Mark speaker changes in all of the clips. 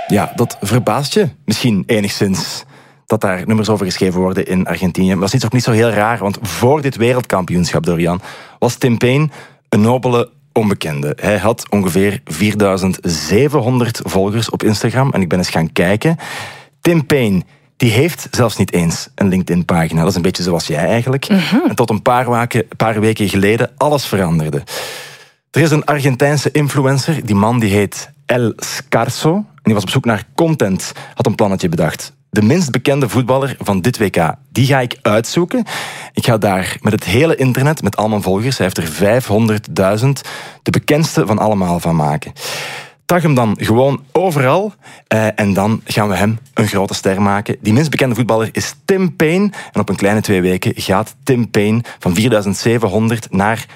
Speaker 1: Ja, dat verbaast je misschien enigszins dat daar nummers over geschreven worden in Argentinië. Maar dat is ook niet zo heel raar, want voor dit wereldkampioenschap, Dorian, was Tim Paine een nobele onbekende. Hij had ongeveer 4700 volgers op Instagram en ik ben eens gaan kijken. Tim Paine, die heeft zelfs niet eens een LinkedIn-pagina. Dat is een beetje zoals jij eigenlijk. En tot een paar weken geleden alles veranderde. Er is een Argentijnse influencer, die man die heet El Scarso. En die was op zoek naar content, had een plannetje bedacht. De minst bekende voetballer van dit WK, die ga ik uitzoeken. Ik ga daar met het hele internet, met al mijn volgers, hij heeft er 500.000, de bekendste van allemaal van maken. Tag hem dan gewoon overal en dan gaan we hem een grote ster maken. Die minst bekende voetballer is Tim Paine. En op een kleine 2 weken gaat Tim Paine van 4700 naar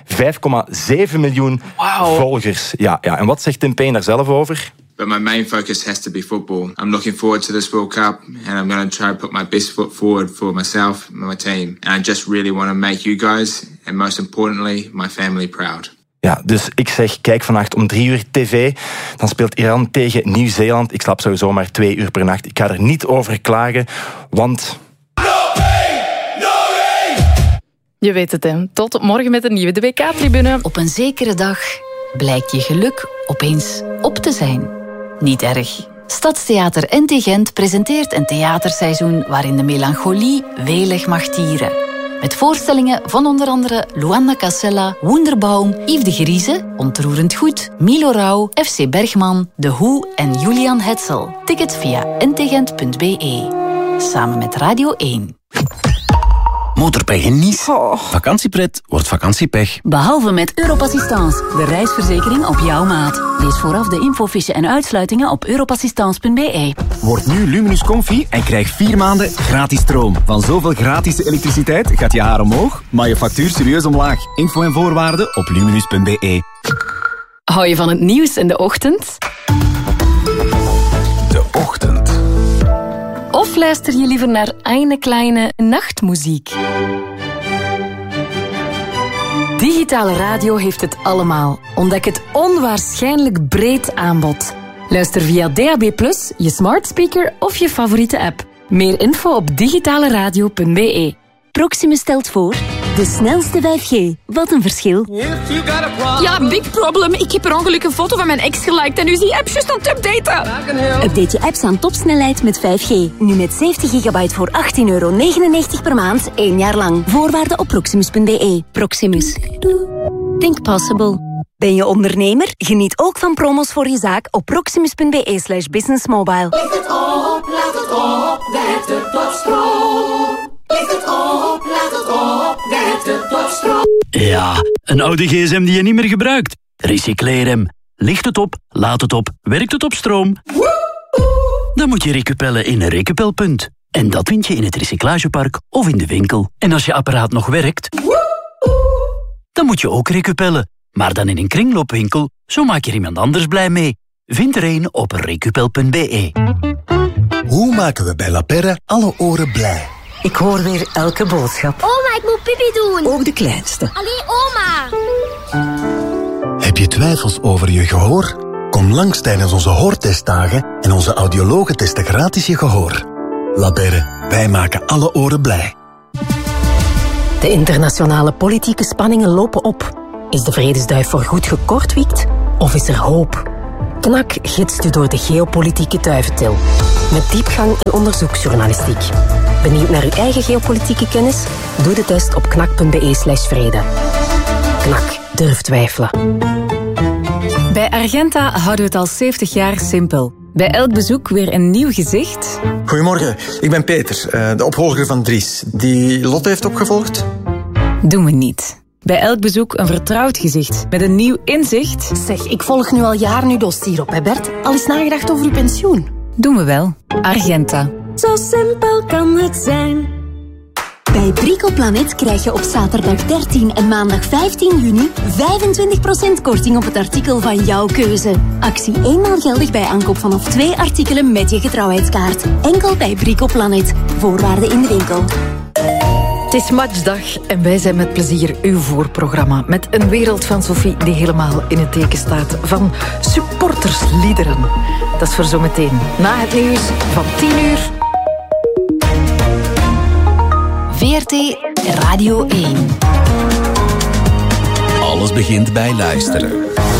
Speaker 1: 5,7 miljoen volgers. Ja, en wat zegt Tim Paine daar zelf over?
Speaker 2: But my main focus has to be football. I'm looking forward to this World Cup and I'm going to try to put my best foot forward for myself and my team. And I just really want to make you guys and most importantly my family proud.
Speaker 1: Ja, dus ik zeg, kijk vannacht om 3 uur tv. Dan speelt Iran tegen Nieuw-Zeeland. Ik slaap sowieso maar 2 uur per nacht. Ik ga er niet over klagen, want...
Speaker 3: No pain, no gain.
Speaker 4: Je weet het, hè. Tot morgen met een nieuwe de WK-tribune.
Speaker 5: Op een zekere dag blijkt je geluk opeens op te zijn. Niet erg. Stadstheater NT Gent presenteert een theaterseizoen waarin de melancholie welig mag tieren. Met voorstellingen van onder andere Luanda Casella, Wunderbaum, Yves de Grieze, Ontroerend Goed, Milo Rauw, FC Bergman, De Hoe en Julian Hetzel. Tickets via ntgent.be. Samen met Radio 1.
Speaker 6: Motorpech in Nice. Vakantiepret wordt vakantiepech.
Speaker 5: Behalve met Europassistance, de reisverzekering op jouw maat. Lees vooraf de infofiche en uitsluitingen op europassistance.be.
Speaker 6: Word nu Luminus Comfy en krijg 4 maanden gratis stroom. Van zoveel gratis elektriciteit gaat je haar omhoog, maar je factuur serieus omlaag. Info en voorwaarden op luminus.be.
Speaker 4: Hou je van het nieuws in de ochtend?
Speaker 6: De ochtend.
Speaker 4: Of luister je liever naar eine kleine nachtmuziek? Digitale radio heeft het allemaal. Ontdek het onwaarschijnlijk breed aanbod. Luister via DAB+, je smart speaker of je favoriete app. Meer info op digitaleradio.be.
Speaker 7: Proximus stelt voor de snelste 5G. Wat een verschil.
Speaker 8: Ja, big problem. Ik heb per ongeluk een foto van mijn ex geliked en nu is die app juist aan het updaten.
Speaker 7: Update je apps aan topsnelheid met 5G. Nu met 70 gigabyte voor €18,99 per maand, 1 jaar lang. Voorwaarden op proximus.be. Proximus. Think possible. Ben je ondernemer? Geniet ook van promos voor je zaak op proximus.be/businessmobile.
Speaker 3: Licht het op, laat het op, werkt de topstroom. Licht het op, laat het op, werkt de topstroom.
Speaker 9: Ja, een oude gsm die je niet meer gebruikt. Recycleer hem. Licht het op, laat het op, werkt het op stroom. Dan moet je recupellen in een recupelpunt. En dat vind je in het recyclagepark of in de winkel. En als je apparaat nog werkt, dan moet je ook recupellen. Maar dan in een kringloopwinkel, zo maak je iemand anders blij mee. Vind er een op recupel.be.
Speaker 10: Hoe maken we bij La Perre alle oren blij?
Speaker 11: Ik hoor weer elke boodschap.
Speaker 12: Oma, ik moet pipi doen.
Speaker 11: Ook de kleinste.
Speaker 12: Allee, oma.
Speaker 10: Heb je twijfels over je gehoor? Kom langs tijdens onze hoortestdagen en onze audiologen testen gratis je gehoor. La Perre, wij maken alle oren blij.
Speaker 11: De internationale politieke spanningen lopen op. Is de vredesduif voorgoed gekortwiekt of is er hoop? KNAK gidst u door de geopolitieke duiventil. Met diepgang en onderzoeksjournalistiek. Benieuwd naar uw eigen geopolitieke kennis? Doe de test op knak.be/vrede. KNAK, durf twijfelen.
Speaker 4: Bij Argenta houden we het al 70 jaar simpel. Bij elk bezoek weer een nieuw gezicht.
Speaker 13: Goedemorgen, ik ben Peter, de opvolger van Dries. Die Lotte heeft opgevolgd?
Speaker 4: Doen we niet. Bij elk bezoek een vertrouwd gezicht met een nieuw inzicht.
Speaker 11: Zeg, ik volg nu al jaren uw dossier op, hè Bert? Al eens nagedacht over uw pensioen?
Speaker 4: Doen we wel. Argenta.
Speaker 7: Zo simpel kan het zijn. Bij Brico Planet krijg je op zaterdag 13 en maandag 15 juni 25% korting op het artikel van jouw keuze. Actie eenmaal geldig bij aankoop vanaf 2 artikelen met je getrouwheidskaart. Enkel bij Brico Planet. Voorwaarden in de winkel.
Speaker 14: Het is matchdag en wij zijn met plezier uw voorprogramma. Met een wereld van Sophie die helemaal in het teken staat van supportersliederen. Dat is voor zometeen. Na het nieuws van 10 uur.
Speaker 5: VRT Radio 1.
Speaker 15: Alles begint bij luisteren.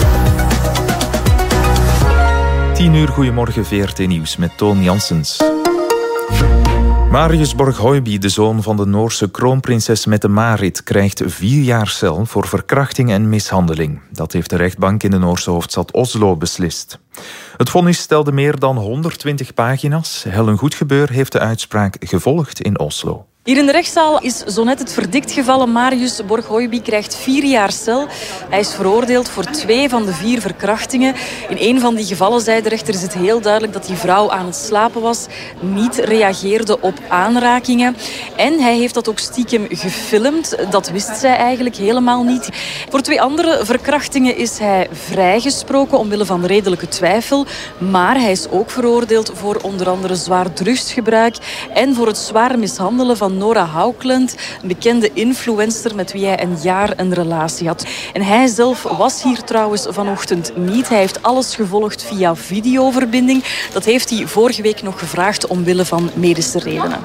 Speaker 16: 10 uur, goedemorgen, VRT Nieuws met Toon Janssens. Marius Borg-Høiby, de zoon van de Noorse kroonprinses Mette-Marit, krijgt 4 jaar cel voor verkrachting en mishandeling. Dat heeft de rechtbank in de Noorse hoofdstad Oslo beslist. Het vonnis stelde meer dan 120 pagina's. Helen Goedgebeur heeft de uitspraak gevolgd in Oslo.
Speaker 17: Hier in de rechtszaal is zo net het verdict gevallen. Marius Borg-Høiby krijgt 4 jaar cel. Hij is veroordeeld voor 2 van de 4 verkrachtingen. In een van die gevallen zei de rechter is het heel duidelijk dat die vrouw aan het slapen was, niet reageerde op aanrakingen. En hij heeft dat ook stiekem gefilmd. Dat wist zij eigenlijk helemaal niet. Voor 2 andere verkrachtingen is hij vrijgesproken omwille van redelijke twijfel. Maar hij is ook veroordeeld voor onder andere zwaar drugsgebruik en voor het zwaar mishandelen van Nora Haukeland, een bekende influencer met wie hij een jaar een relatie had. En hij zelf was hier trouwens vanochtend niet. Hij heeft alles gevolgd via videoverbinding. Dat heeft hij vorige week nog gevraagd omwille van medische redenen.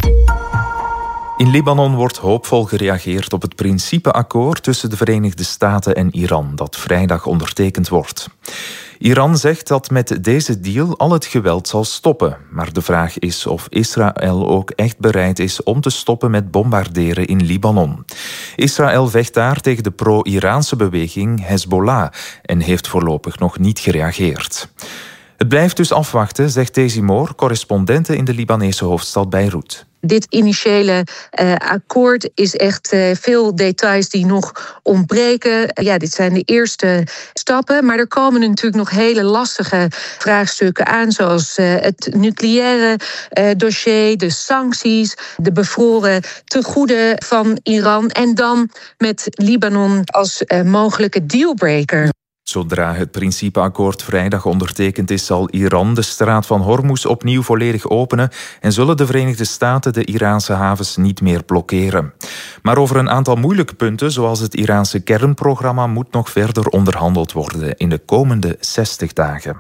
Speaker 16: In Libanon wordt hoopvol gereageerd op het principeakkoord tussen de Verenigde Staten en Iran, dat vrijdag ondertekend wordt. Iran zegt dat met deze deal al het geweld zal stoppen. Maar de vraag is of Israël ook echt bereid is om te stoppen met bombarderen in Libanon. Israël vecht daar tegen de pro-Iraanse beweging Hezbollah en heeft voorlopig nog niet gereageerd. Het blijft dus afwachten, zegt Daisy Moore, correspondente in de Libanese hoofdstad Beirut.
Speaker 18: Dit initiële akkoord is echt veel details die nog ontbreken. Ja, dit zijn de eerste stappen. Maar er komen natuurlijk nog hele lastige vraagstukken aan, zoals het nucleaire dossier, de sancties, de bevroren tegoeden van Iran en dan met Libanon als mogelijke dealbreaker.
Speaker 16: Zodra het principeakkoord vrijdag ondertekend is, zal Iran de straat van Hormuz opnieuw volledig openen en zullen de Verenigde Staten de Iraanse havens niet meer blokkeren. Maar over een aantal moeilijke punten, zoals het Iraanse kernprogramma, moet nog verder onderhandeld worden in de komende 60 dagen.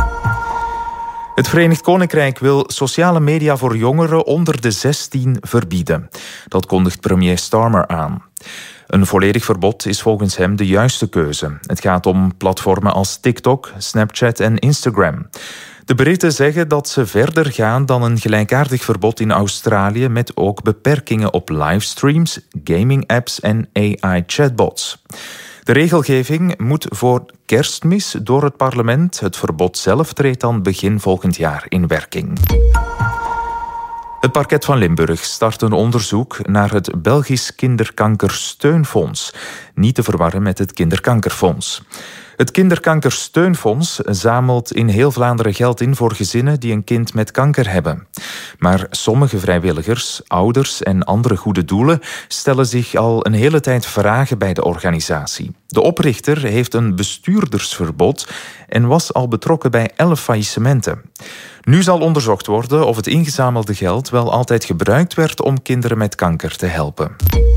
Speaker 16: Het Verenigd Koninkrijk wil sociale media voor jongeren onder de 16 verbieden. Dat kondigt premier Starmer aan. Een volledig verbod is volgens hem de juiste keuze. Het gaat om platformen als TikTok, Snapchat en Instagram. De Britten zeggen dat ze verder gaan dan een gelijkaardig verbod in Australië met ook beperkingen op livestreams, gaming-apps en AI-chatbots. De regelgeving moet voor Kerstmis door het parlement. Het verbod zelf treedt dan begin volgend jaar in werking. Het parket van Limburg start een onderzoek naar het Belgisch Kinderkankersteunfonds. Niet te verwarren met het Kinderkankerfonds. Het Kinderkankersteunfonds zamelt in heel Vlaanderen geld in voor gezinnen die een kind met kanker hebben. Maar sommige vrijwilligers, ouders en andere goede doelen stellen zich al een hele tijd vragen bij de organisatie. De oprichter heeft een bestuurdersverbod en was al betrokken bij 11 faillissementen. Nu zal onderzocht worden of het ingezamelde geld wel altijd gebruikt werd om kinderen met kanker te helpen.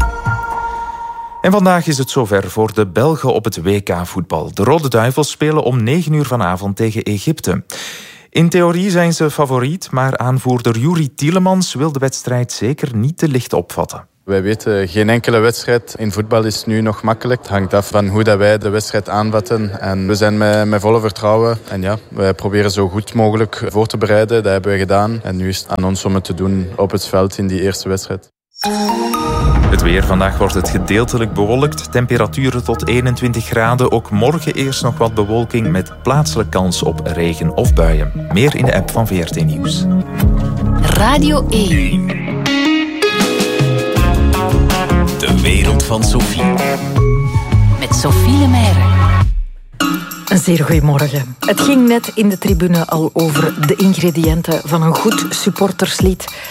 Speaker 16: En vandaag is het zover voor de Belgen op het WK-voetbal. De Rode Duivels spelen om 9 uur vanavond tegen Egypte. In theorie zijn ze favoriet, maar aanvoerder Youri Tielemans wil de wedstrijd zeker niet te licht opvatten.
Speaker 19: Wij weten, geen enkele wedstrijd in voetbal is nu nog makkelijk. Het hangt af van hoe dat wij de wedstrijd aanvatten. En we zijn met volle vertrouwen. En ja, wij proberen zo goed mogelijk voor te bereiden. Dat hebben we gedaan. En nu is het aan ons om het te doen op het veld in die eerste wedstrijd.
Speaker 16: Het weer. Vandaag wordt het gedeeltelijk bewolkt. Temperaturen tot 21 graden. Ook morgen eerst nog wat bewolking met plaatselijk kans op regen of buien. Meer in de app van VRT Nieuws.
Speaker 5: Radio 1.
Speaker 15: De wereld van Sophie.
Speaker 5: Met Sophie Lemaire.
Speaker 14: Een zeer goeiemorgen. Het ging net in de tribune al over de ingrediënten van een goed supporterslied.